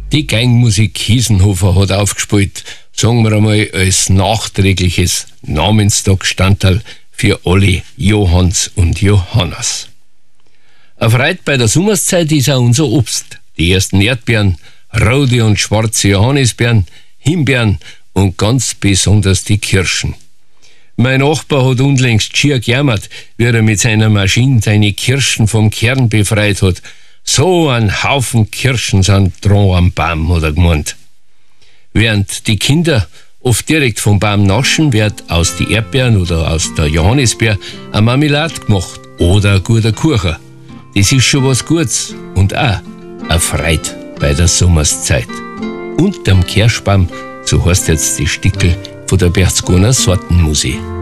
Die Gangmusik Hiesenhofer hat aufgespielt, sagen wir einmal als nachträgliches Namenstag-Standteil für alle Johanns und Johannas. Erfreut bei der Sommerszeit ist auch unser Obst. Die ersten Erdbeeren, rote und schwarze Johannisbeeren, Himbeeren und ganz besonders die Kirschen. Mein Nachbar hat unlängst schier gejammert, wie er mit seiner Maschine seine Kirschen vom Kern befreit hat. So ein Haufen Kirschen sind dran am Baum, hat er gemeint. Während die Kinder oft direkt vom Baum naschen, wird aus den Erdbeeren oder aus der Johannisbeer eine Marmelade gemacht oder ein guter Kuchen. Das ist schon was Gutes und auch erfreut bei der Sommerszeit. Unterm Kirschbaum, so heißt jetzt die Stickel von der Berchtesgadener Sortenmusik.